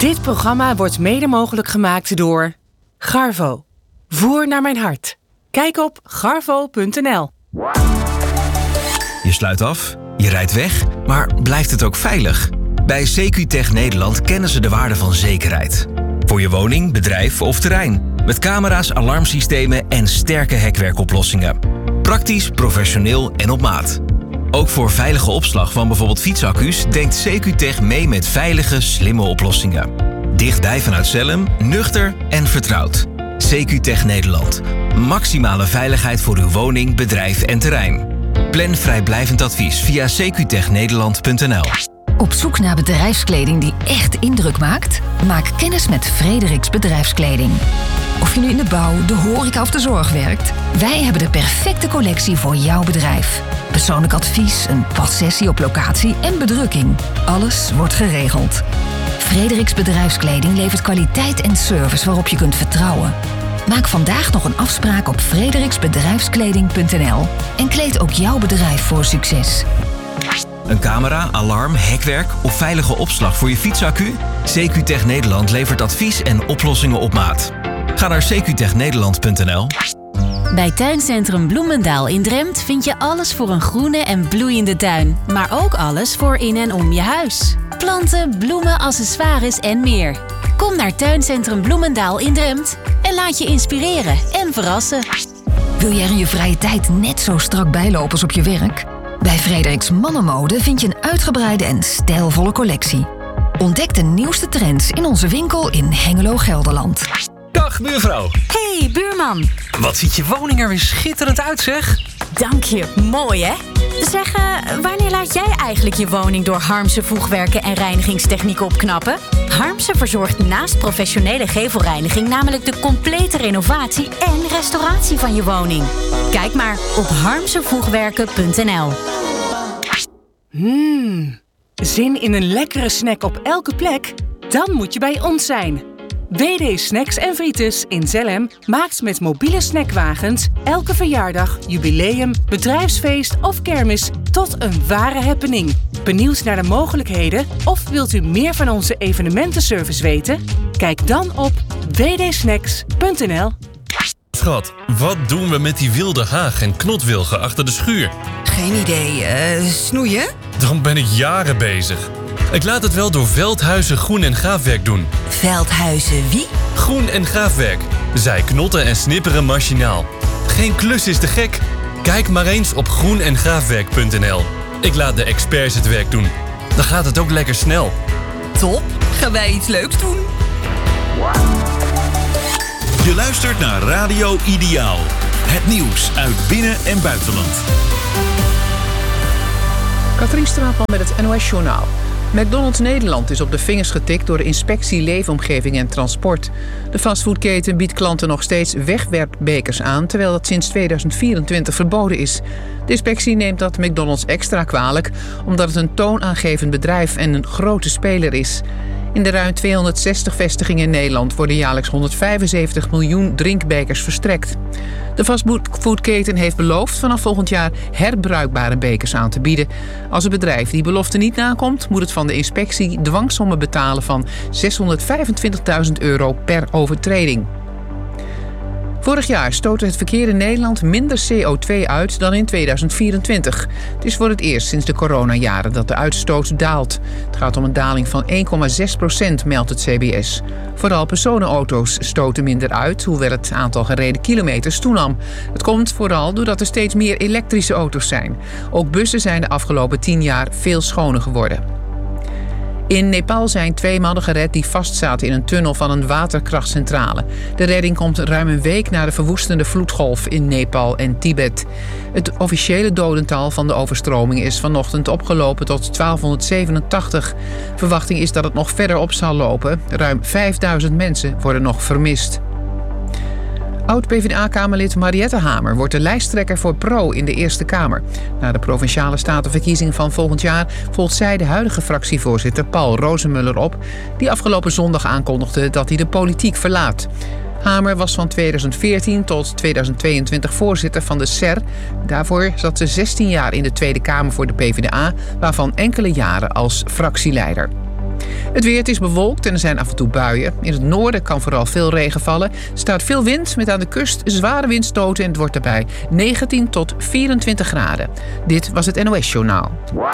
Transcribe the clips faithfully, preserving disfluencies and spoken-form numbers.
Dit programma wordt mede mogelijk gemaakt door Garvo. Voer naar mijn hart. Kijk op garvo punt n l. Je sluit af, je rijdt weg, maar blijft het ook veilig? Bij Secutech Nederland kennen ze de waarde van zekerheid. Voor je woning, bedrijf of terrein. Met camera's, alarmsystemen en sterke hekwerkoplossingen. Praktisch, professioneel en op maat. Ook voor veilige opslag van bijvoorbeeld fietsaccu's denkt Secutech mee met veilige, slimme oplossingen. Dichtbij vanuit Zelhem, nuchter en vertrouwd. Secutech Nederland. Maximale veiligheid voor uw woning, bedrijf en terrein. Plan vrijblijvend advies via secutech nederland punt n l. Op zoek naar bedrijfskleding die echt indruk maakt? Maak kennis met Frederiks Bedrijfskleding. Of je nu in de bouw, de horeca of de zorg werkt, wij hebben de perfecte collectie voor jouw bedrijf. Persoonlijk advies, een padsessie op locatie en bedrukking. Alles wordt geregeld. Frederiks Bedrijfskleding levert kwaliteit en service waarop je kunt vertrouwen. Maak vandaag nog een afspraak op frederiks bedrijfskleding punt n l en kleed ook jouw bedrijf voor succes. Een camera, alarm, hekwerk of veilige opslag voor je fietsaccu? Secutech Nederland levert advies en oplossingen op maat. Ga naar secutech nederland punt n l. Bij Tuincentrum Bloemendaal in Drempt vind je alles voor een groene en bloeiende tuin. Maar ook alles voor in en om je huis. Planten, bloemen, accessoires en meer. Kom naar Tuincentrum Bloemendaal in Drempt en laat je inspireren en verrassen. Wil jij er in je vrije tijd net zo strak bijlopen als op je werk? Bij Frederiks Mannenmode vind je een uitgebreide en stijlvolle collectie. Ontdek de nieuwste trends in onze winkel in Hengelo, Gelderland. Dag buurvrouw. Hey buurman. Wat ziet je woning er weer schitterend uit zeg. Dank je, mooi hè? Zeg, uh, wanneer laat jij eigenlijk je woning door Harmsen voegwerken en reinigingstechnieken opknappen? Harmsen verzorgt naast professionele gevelreiniging namelijk de complete renovatie en restauratie van je woning. Kijk maar op harmsen voegwerken punt n l. Mmm, zin in een lekkere snack op elke plek? Dan moet je bij ons zijn. W D Snacks en Frites in Zelhem maakt met mobiele snackwagens elke verjaardag, jubileum, bedrijfsfeest of kermis tot een ware happening. Benieuwd naar de mogelijkheden of wilt u meer van onze evenementenservice weten? Kijk dan op w d snacks punt n l. Schat, wat doen we met die wilde haag en knotwilgen achter de schuur? Geen idee. Uh, snoeien? Dan ben ik jaren bezig. Ik laat het wel door Veldhuizen Groen en Gaafwerk doen. Veldhuizen wie? Groen en Gaafwerk. Zij knotten en snipperen machinaal. Geen klus is te gek. Kijk maar eens op groen en gaafwerk punt n l. Ik laat de experts het werk doen. Dan gaat het ook lekker snel. Top. Gaan wij iets leuks doen? Je luistert naar Radio Ideaal. Het nieuws uit binnen- en buitenland. Katrien Straatman met het N O S-journaal. McDonald's Nederland is op de vingers getikt door de inspectie Leefomgeving en Transport. De fastfoodketen biedt klanten nog steeds wegwerpbekers aan, terwijl dat sinds tweeduizend vierentwintig verboden is. De inspectie neemt dat McDonald's extra kwalijk, omdat het een toonaangevend bedrijf en een grote speler is. In de ruim tweehonderdzestig vestigingen in Nederland worden jaarlijks honderdvijfenzeventig miljoen drinkbekers verstrekt. De fastfoodketen heeft beloofd vanaf volgend jaar herbruikbare bekers aan te bieden. Als het bedrijf die belofte niet nakomt, moet het van de inspectie dwangsommen betalen van zeshonderdvijfentwintigduizend euro per overtreding. Vorig jaar stootte het verkeer in Nederland minder C O twee uit dan in tweeduizend vierentwintig. Het is voor het eerst sinds de coronajaren dat de uitstoot daalt. Het gaat om een daling van één komma zes procent, meldt het C B S. Vooral personenauto's stoten minder uit, hoewel het aantal gereden kilometers toenam. Het komt vooral doordat er steeds meer elektrische auto's zijn. Ook bussen zijn de afgelopen tien jaar veel schoner geworden. In Nepal zijn twee mannen gered die vastzaten in een tunnel van een waterkrachtcentrale. De redding komt ruim een week na de verwoestende vloedgolf in Nepal en Tibet. Het officiële dodental van de overstroming is vanochtend opgelopen tot twaalfhonderdzevenentachtig. Verwachting is dat het nog verder op zal lopen. Ruim vijfduizend mensen worden nog vermist. Oud-P v d A-kamerlid Mariette Hamer wordt de lijsttrekker voor Pro in de Eerste Kamer. Na de Provinciale Statenverkiezing van volgend jaar volgt zij de huidige fractievoorzitter Paul Rozenmuller op, die afgelopen zondag aankondigde dat hij de politiek verlaat. Hamer was van tweeduizend veertien tot tweeduizend tweeëntwintig voorzitter van de S E R. Daarvoor zat ze zestien jaar in de Tweede Kamer voor de P v d A, waarvan enkele jaren als fractieleider. Het weer, het is bewolkt en er zijn af en toe buien. In het noorden kan vooral veel regen vallen. Er staat veel wind met aan de kust zware windstoten en het wordt daarbij negentien tot vierentwintig graden. Dit was het N O S-journaal.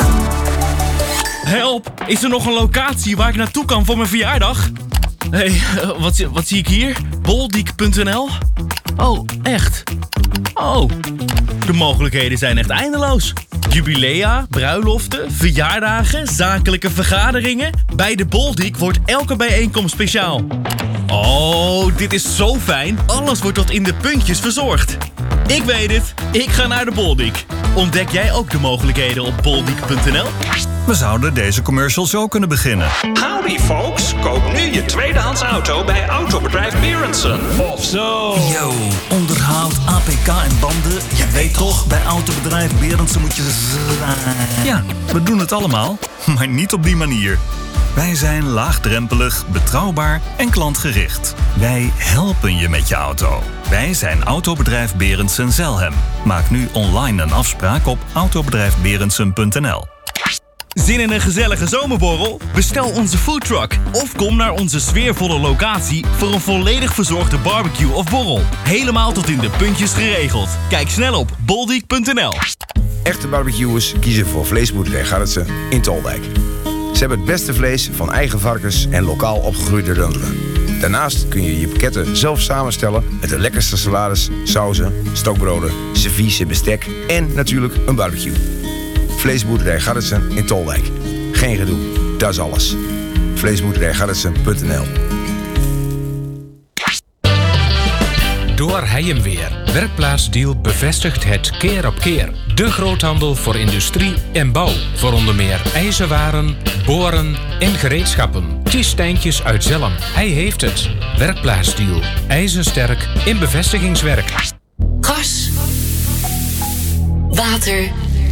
Help! Is er nog een locatie waar ik naartoe kan voor mijn verjaardag? Hé, hey, wat, wat zie ik hier? boldiek punt n l? Oh, echt? Oh, de mogelijkheden zijn echt eindeloos. Jubilea, bruiloften, verjaardagen, zakelijke vergaderingen. Bij de Boldiek wordt elke bijeenkomst speciaal. Oh, dit is zo fijn. Alles wordt tot in de puntjes verzorgd. Ik weet het. Ik ga naar de Boldiek. Ontdek jij ook de mogelijkheden op boldiek punt n l? We zouden deze commercial zo kunnen beginnen. Howdy folks, koop nu je tweedehands auto bij Autobedrijf Berendsen. Of zo. Yo, onderhoud, A P K en banden. Je weet toch, bij Autobedrijf Berendsen moet je... Ja, we doen het allemaal, maar niet op die manier. Wij zijn laagdrempelig, betrouwbaar en klantgericht. Wij helpen je met je auto. Wij zijn Autobedrijf Berendsen Zelhem. Maak nu online een afspraak op autobedrijf berendsen punt n l. Zin in een gezellige zomerborrel? Bestel onze foodtruck of kom naar onze sfeervolle locatie voor een volledig verzorgde barbecue of borrel. Helemaal tot in de puntjes geregeld. Kijk snel op boldiek punt n l. Echte barbecuers kiezen voor Vleesboerderij Garretsen in Toldijk. Ze hebben het beste vlees van eigen varkens en lokaal opgegroeide runderen. Daarnaast kun je je pakketten zelf samenstellen met de lekkerste salades, sauzen, stokbroden, servies en bestek en natuurlijk een barbecue. Vleesboerderij Garretsen in Toldijk. Geen gedoe, dat is alles. vleesboerderij garretsen punt n l. Door Heijmweer. Werkplaatsdeal bevestigt het keer op keer. De groothandel voor industrie en bouw. Voor onder meer ijzerwaren, boren en gereedschappen. Ties Stijntjes uit Zelhem. Hij heeft het. Werkplaatsdeal. IJzersterk in bevestigingswerk. Gas. Water.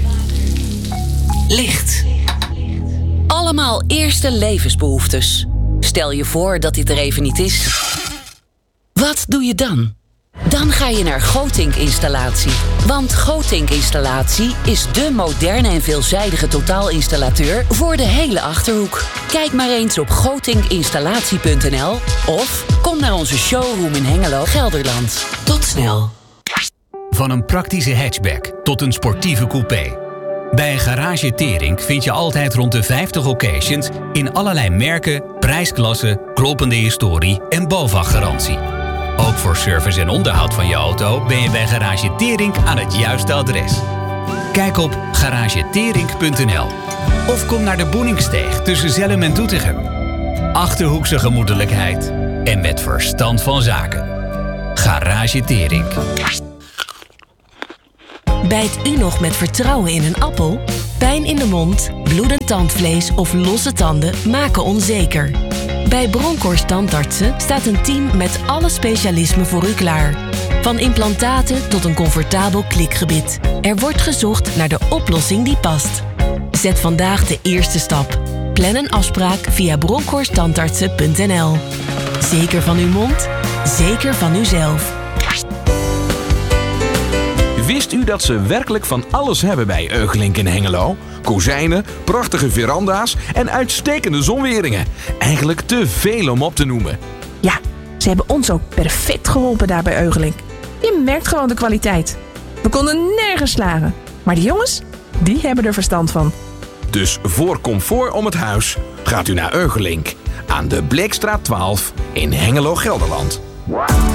Licht. Allemaal eerste levensbehoeftes. Stel je voor dat dit er even niet is. Wat doe je dan? Dan ga je naar Gotink Installatie. Want Gotink Installatie is dé moderne en veelzijdige totaalinstallateur voor de hele Achterhoek. Kijk maar eens op gotink installatie punt n l of kom naar onze showroom in Hengelo, Gelderland. Tot snel. Van een praktische hatchback tot een sportieve coupé. Bij Garage Teringk vind je altijd rond de vijftig occasions in allerlei merken, prijsklassen, kloppende historie en BOVAG-garantie. Ook voor service en onderhoud van je auto ben je bij Garage Teringk aan het juiste adres. Kijk op garage teringk punt n l of kom naar de Boeningsteeg tussen Zelhem en Doetinchem. Achterhoekse gemoedelijkheid en met verstand van zaken. Garage Teringk. Bijt u nog met vertrouwen in een appel? Pijn in de mond, bloedend tandvlees of losse tanden maken onzeker. Bij Bronkhorst Tandartsen staat een team met alle specialismen voor u klaar. Van implantaten tot een comfortabel klikgebit. Er wordt gezocht naar de oplossing die past. Zet vandaag de eerste stap. Plan een afspraak via bronkhorst tandartsen punt n l. Zeker van uw mond, zeker van uzelf. Wist u dat ze werkelijk van alles hebben bij Eugelink in Hengelo? Kozijnen, prachtige veranda's en uitstekende zonweringen. Eigenlijk te veel om op te noemen. Ja, ze hebben ons ook perfect geholpen daar bij Eugelink. Je merkt gewoon de kwaliteit. We konden nergens slagen. Maar die jongens, die hebben er verstand van. Dus voor comfort om het huis gaat u naar Eugelink. Aan de Bleekstraat twaalf in Hengelo, Gelderland.